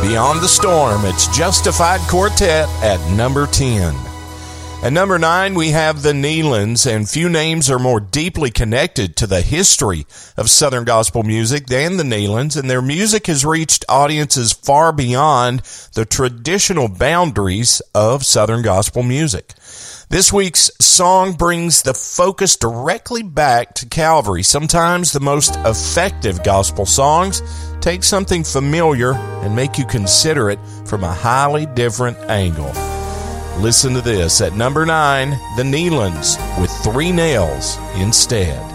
Beyond the Storm, it's Justified Quartet at number 10. At number 9, we have the Neelands, and few names are more deeply connected to the history of Southern gospel music than the Neelands, and their music has reached audiences far beyond the traditional boundaries of Southern gospel music. This week's song brings the focus directly back to Calvary. Sometimes the most effective gospel songs take something familiar and make you consider it from a highly different angle. Listen to this. At number 9, the Neelands with 3 Nails Instead.